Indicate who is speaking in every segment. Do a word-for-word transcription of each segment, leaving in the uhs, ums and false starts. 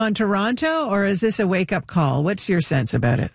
Speaker 1: on Toronto, or is this a wake-up call? What's your sense about it?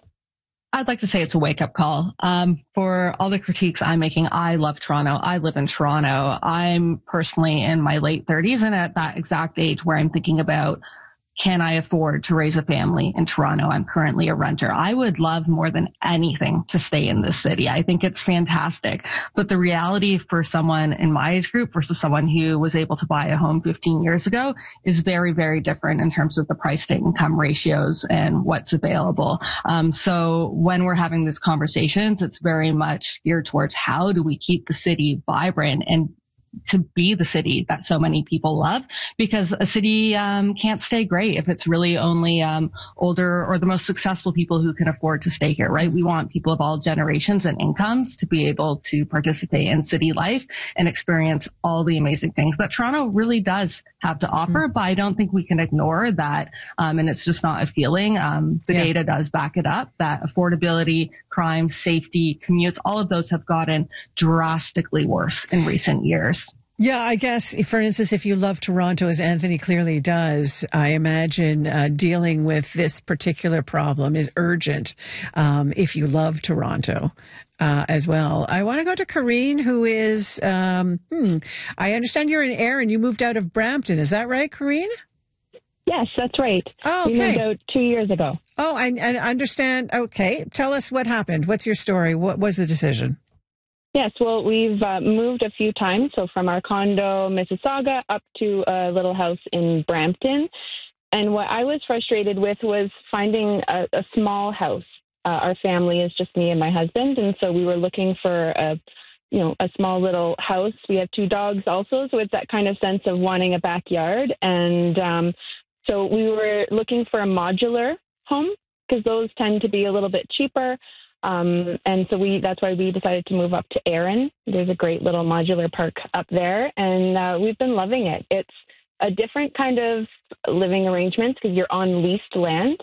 Speaker 2: I'd like to say it's a wake-up call. Um, for all the critiques I'm making, I love Toronto. I live in Toronto. I'm personally in my late thirties and at that exact age where I'm thinking about, can I afford to raise a family in Toronto? I'm currently a renter. I would love more than anything to stay in this city. I think it's fantastic. But the reality for someone in my age group versus someone who was able to buy a home fifteen years ago is very, very different in terms of the price to income ratios and what's available. Um, so when we're having these conversations, it's very much geared towards how do we keep the city vibrant and to be the city that so many people love, because a city um, can't stay great if it's really only um, older or the most successful people who can afford to stay here, right? We want people of all generations and incomes to be able to participate in city life and experience all the amazing things that Toronto really does have to offer. Mm-hmm. But I don't think we can ignore that. Um, and it's just not a feeling. Um, the yeah. data does back it up that affordability, crime, safety, commutes, all of those have gotten drastically worse in recent years.
Speaker 1: Yeah, I guess, for instance, if you love Toronto, as Anthony clearly does, I imagine uh, dealing with this particular problem is urgent um, if you love Toronto uh, as well. I want to go to Karine, who is, um, hmm, I understand you're in Erin. You moved out of Brampton. Is that right, Karine?
Speaker 3: Yes, that's right.
Speaker 1: Oh, okay.
Speaker 3: We moved out two years ago.
Speaker 1: Oh, I, I understand. Okay. Tell us what happened. What's your story? What was the decision?
Speaker 3: Yes, well, we've uh, moved a few times, so from our condo, Mississauga, up to a little house in Brampton. And what I was frustrated with was finding a, a small house. Uh, our family is just me and my husband, and so we were looking for a, you know, a small little house. We have two dogs also, so it's that kind of sense of wanting a backyard. And um, so we were looking for a modular home because those tend to be a little bit cheaper. Um, and so we, that's why we decided to move up to Erin. There's a great little modular park up there, and uh, we've been loving it. It's a different kind of living arrangement because you're on leased land,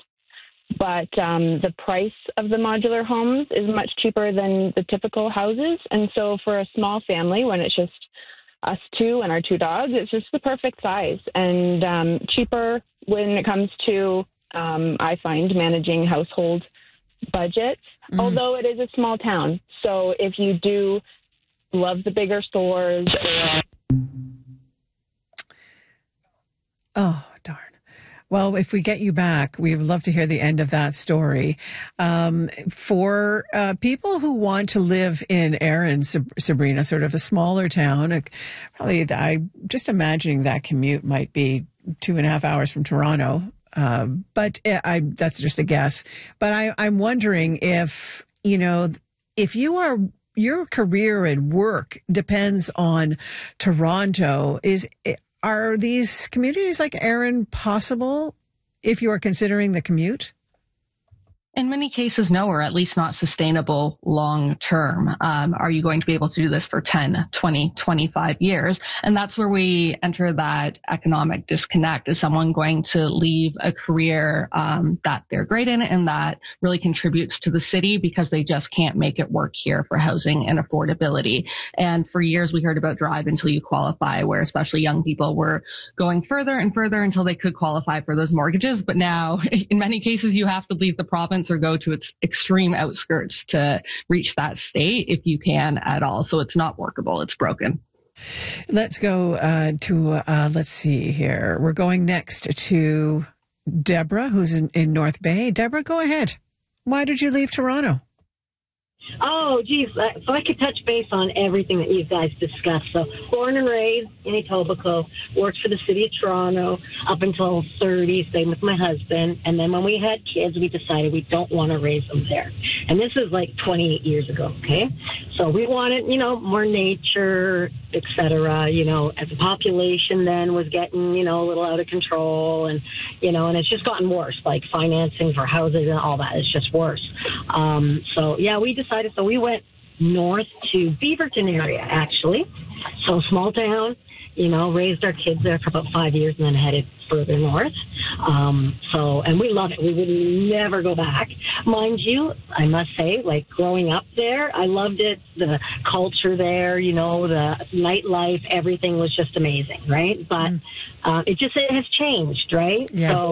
Speaker 3: but um, the price of the modular homes is much cheaper than the typical houses. And so for a small family, when it's just us two and our two dogs, it's just the perfect size and um, cheaper when it comes to, um, I find, managing household budgets, mm. although it is a small town. So if you do love the bigger stores. Or...
Speaker 1: Oh, darn. Well, if we get you back, we would love to hear the end of that story. Um, for uh, people who want to live in Erin, Sabrina, sort of a smaller town, uh, probably I'm just imagining that commute might be two and a half hours from Toronto. Uh, but I, that's just a guess. But I, I'm wondering if, you know, if you are, your career and work depends on Toronto, is, are these communities like Erin possible if you are considering the commute?
Speaker 2: In many cases, no, or at least not sustainable long term. Um, are you going to be able to do this for ten, twenty, twenty-five years? And that's where we enter that economic disconnect. Is someone going to leave a career um, that they're great in and that really contributes to the city because they just can't make it work here for housing and affordability? And for years, we heard about drive until you qualify, where especially young people were going further and further until they could qualify for those mortgages. But now, in many cases, you have to leave the province or go to its extreme outskirts to reach that state if you can at all. So it's not workable. It's broken.
Speaker 1: Let's go uh, to, uh, let's see here. We're going next to Deborah, who's in, in North Bay. Deborah, go ahead. Why did you leave Toronto?
Speaker 4: Oh, geez. So I could touch base on everything that you guys discussed. So born and raised in Etobicoke, worked for the city of Toronto up until thirty, staying with my husband. And then when we had kids, we decided we don't want to raise them there. And this is like twenty-eight years ago, okay? So we wanted, you know, more nature, et cetera. You know, as the population then was getting, you know, a little out of control. And, you know, and it's just gotten worse, like financing for houses and all that. It's just worse. Um, so, yeah, we decided. So we went north to Beaverton area, actually. So small town, you know, raised our kids there for about five years and then headed further north. Um, so, and we love it. We would never go back. Mind you, I must say, like growing up there, I loved it. The culture there, you know, the nightlife, everything was just amazing, right? But uh, it just it has changed, right?
Speaker 1: Yeah.
Speaker 4: So